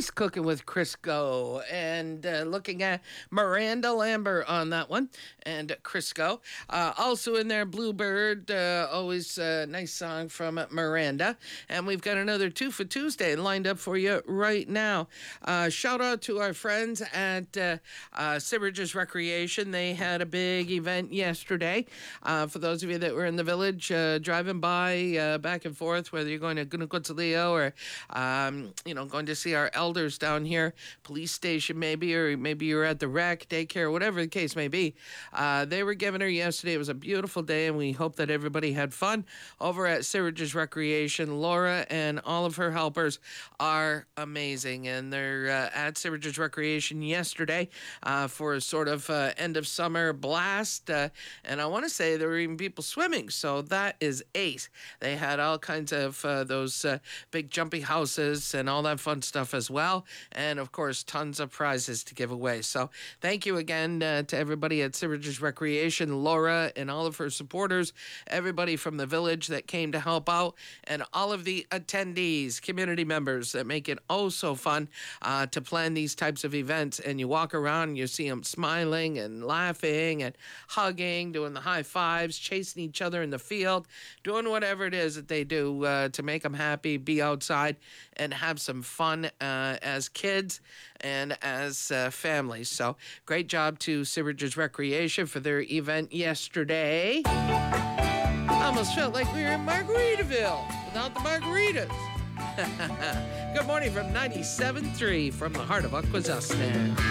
Nice Cooking with Crisco, and looking at Miranda Lambert on that one, and Crisco. Also in there, Bluebird, always a nice song from Miranda. And we've got another Two for Tuesday lined up for you right now. Shout out to our friends at Sybridges Recreation. They had a big event yesterday. For those of you that were in the village, driving by back and forth, whether you're going to Gunagutzaleo or going to see our elders down here, police station maybe, or maybe you're at the rec, daycare, whatever the case may be. They were giving her yesterday. It was a beautiful day, and we hope that everybody had fun over at Sybridges Recreation. Laura and all of her helpers are amazing, and they're at Sybridges Recreation yesterday for a sort of end of summer blast. And I want to say there were even people swimming, so that is ace. They had all kinds of those big jumpy houses and all that fun stuff as well. And of course, tons of prizes to give away. So thank you again to everybody at Sybridges Recreation, Laura and all of her supporters, everybody from the village that came to help out, and all of the attendees, community members that make it oh so fun to plan these types of events. And you walk around and you see them smiling and laughing and hugging, doing the high fives, chasing each other in the field, doing whatever it is that they do to make them happy, be outside and have some fun as kids and as families. So great job to Sybridges Recreation for their event yesterday. Almost felt like we were in Margaritaville without the margaritas. Good morning from 97.3 from the heart of Akwesasne.